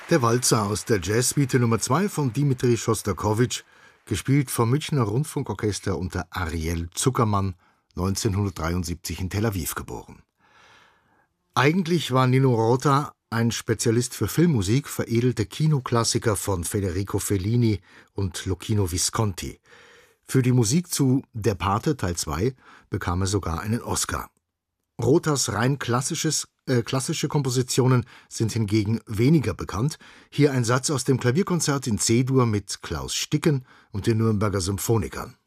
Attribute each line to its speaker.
Speaker 1: Der Walzer aus der Jazzsuite Nummer 2 von Dimitri Schostakowitsch, gespielt vom Münchner Rundfunkorchester unter Ariel Zuckermann, 1973 in Tel Aviv geboren. Eigentlich war Nino Rota ein Spezialist für Filmmusik, veredelte Kinoklassiker von Federico Fellini und Luchino Visconti. Für die Musik zu Der Pate Teil 2 bekam er sogar einen Oscar. Rotas rein klassische Kompositionen sind hingegen weniger bekannt. Hier ein Satz aus dem Klavierkonzert in C-Dur mit Klaus Sticken und den Nürnberger Symphonikern.